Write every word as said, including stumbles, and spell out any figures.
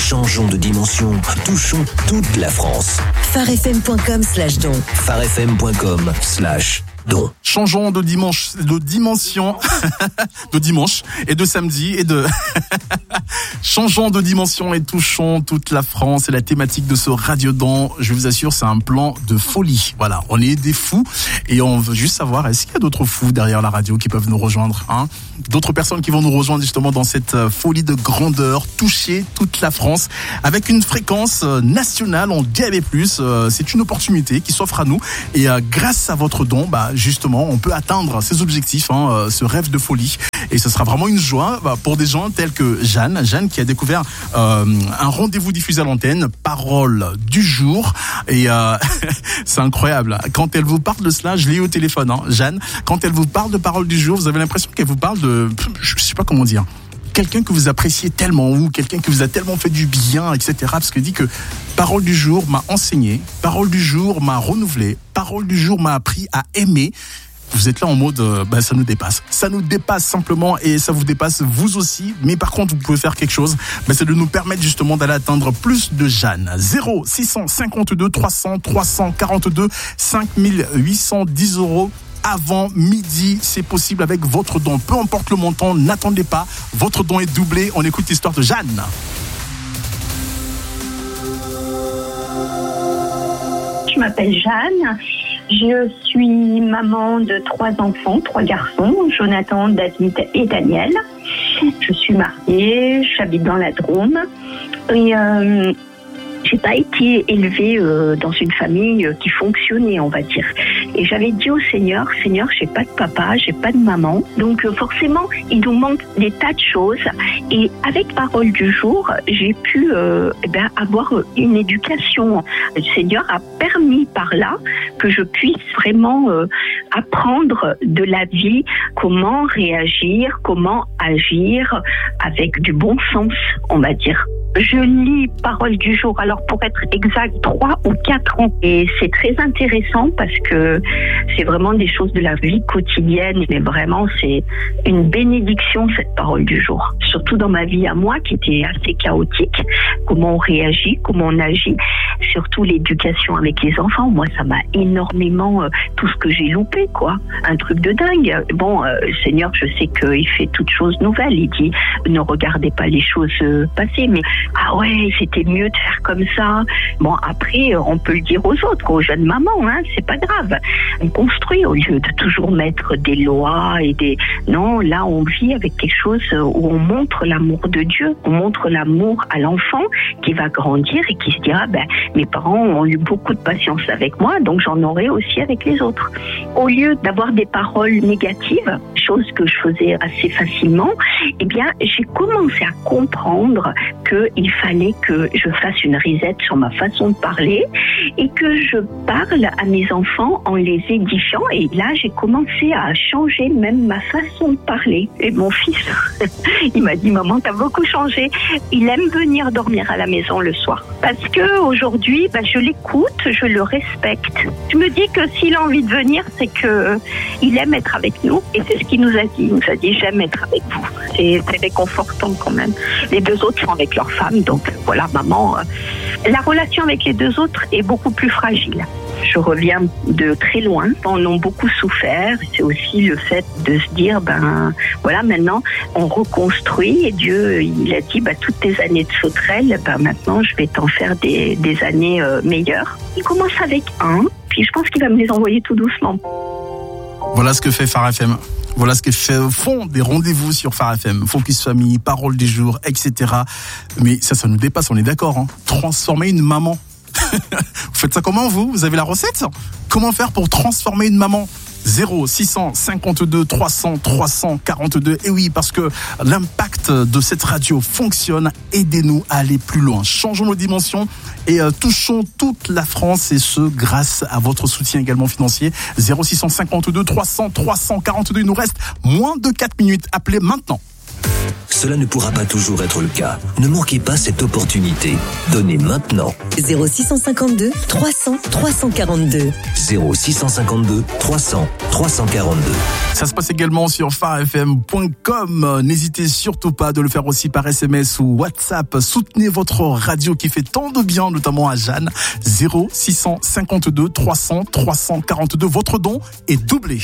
Changeons de dimension, touchons toute la France. farfm.com slash don. farfm.com slash don. Changeons de dimanche, de dimension, de dimanche et de samedi et de changeons de dimension et touchons toute la France. C'est la thématique de ce Radio-Don. Je vous assure, c'est un plan de folie. Voilà, on est des fous et on veut juste savoir, est-ce qu'il y a d'autres fous derrière la radio qui peuvent nous rejoindre, hein? D'autres personnes qui vont nous rejoindre justement dans cette folie de grandeur, toucher toute la France avec une fréquence nationale en D A B plus. C'est une opportunité qui s'offre à nous et grâce à votre don, bah, justement, on peut atteindre ces objectifs, hein, ce rêve de folie. Et ce sera vraiment une joie bah, pour des gens tels que Jeanne. Jeanne qui a découvert euh, un rendez-vous diffusé à l'antenne, Parole du jour. Et euh, c'est incroyable. Quand elle vous parle de cela, je l'ai eu au téléphone, hein, Jeanne. Quand elle vous parle de Parole du jour, vous avez l'impression qu'elle vous parle de... Je sais pas comment dire. Quelqu'un que vous appréciez tellement ou quelqu'un qui vous a tellement fait du bien, et cetera. Parce qu'elle dit que Parole du jour m'a enseigné, Parole du jour m'a renouvelé, Parole du jour m'a appris à aimer. Vous êtes là en mode, euh, bah, ça nous dépasse. Ça nous dépasse simplement et ça vous dépasse vous aussi. Mais par contre, vous pouvez faire quelque chose. Bah, c'est de nous permettre justement d'aller atteindre plus de Jeanne. zéro six cent cinquante-deux trois cents trois cent quarante-deux cinq mille huit cent dix euros. Avant midi, c'est possible avec votre don. Peu importe le montant, n'attendez pas. Votre don est doublé. On écoute l'histoire de Jeanne. Je m'appelle Jeanne. Je suis maman de trois enfants, trois garçons, Jonathan, David et Daniel. Je suis mariée, j'habite dans la Drôme. Et euh, j'ai pas été élevée euh, dans une famille euh, qui fonctionnait, on va dire. Et j'avais dit au Seigneur, Seigneur, j'ai pas de papa, j'ai pas de maman. Donc euh, forcément, il nous manque des tas de choses. Et avec Parole du jour, j'ai pu euh, eh ben, avoir une éducation. Le Seigneur a permis par là que je puisse vraiment euh, apprendre de la vie, comment réagir, comment agir avec du bon sens, on va dire. Je lis Parole du jour, alors pour être exact, trois ou quatre ans. Et c'est très intéressant parce que c'est vraiment des choses de la vie quotidienne. Mais vraiment, c'est une bénédiction, cette Parole du jour. Surtout dans ma vie à moi, qui était assez chaotique. Comment on réagit, comment on agit. Surtout l'éducation avec les enfants. Moi, ça m'a énormément, euh, tout ce que j'ai loupé, quoi. Un truc de dingue. Bon, euh, le Seigneur, je sais qu'il fait toutes choses nouvelles. Il dit, ne regardez pas les choses euh, passées, mais ah ouais, c'était mieux de faire comme ça. Bon, après, on peut le dire aux autres, aux jeunes mamans, hein, c'est pas grave. On construit au lieu de toujours mettre des lois et des... Non, là, on vit avec quelque chose où on montre l'amour de Dieu. On montre l'amour à l'enfant qui va grandir et qui se dira, ben, mes parents ont eu beaucoup de patience avec moi, donc j'en aurai aussi avec les autres. Au lieu d'avoir des paroles négatives, chose que je faisais assez facilement, eh bien, j'ai commencé à comprendre que il fallait que je fasse une reset sur ma façon de parler et que je parle à mes enfants en les édifiant. Et là, j'ai commencé à changer même ma façon de parler. Et mon fils, il m'a dit, maman, t'as beaucoup changé. Il aime venir dormir à la maison le soir. Parce que aujourd'hui, bah, je l'écoute, je le respecte. Je me dis que s'il a envie de venir, c'est que il aime être avec nous. Et c'est ce qu'il nous a dit. Il nous a dit, j'aime être avec vous. C'est, c'est réconfortant quand même. Les deux autres sont avec leur femme, donc voilà, maman. Euh, la relation avec les deux autres est beaucoup plus fragile. Je reviens de très loin, on a beaucoup souffert. C'est aussi le fait de se dire, ben voilà, maintenant on reconstruit et Dieu, il a dit, ben, toutes tes années de sauterelle, ben maintenant je vais t'en faire des, des années euh, meilleures. Il commence avec un, puis je pense qu'il va me les envoyer tout doucement. Voilà ce que fait Phare F M. Voilà ce que fait, font des rendez-vous sur Phare F M. Focus Famille, Parole du jour, et cetera. Mais ça, ça nous dépasse, on est d'accord, hein. Transformer une maman. Vous faites ça comment, vous? Vous avez la recette? Comment faire pour transformer une maman? zéro six cent cinquante-deux trois cents trois cent quarante-deux. Et oui, parce que l'impact de cette radio fonctionne. Aidez-nous à aller plus loin. Changeons nos dimensions et euh, touchons toute la France, et ce grâce à votre soutien également financier. zéro six cent cinquante-deux trois cents trois cent quarante-deux. Il nous reste moins de quatre minutes. Appelez maintenant. Cela ne pourra pas toujours être le cas. Ne manquez pas cette opportunité. Donnez maintenant. zéro six cent cinquante-deux trois cents trois cent quarante-deux. zéro six cent cinquante-deux trois cents trois cent quarante-deux. Ça se passe également sur phare f m point com. N'hésitez surtout pas de le faire aussi par S M S ou WhatsApp. Soutenez votre radio qui fait tant de bien, notamment à Jeanne. zéro six cent cinquante-deux trois cents trois cent quarante-deux. Votre don est doublé.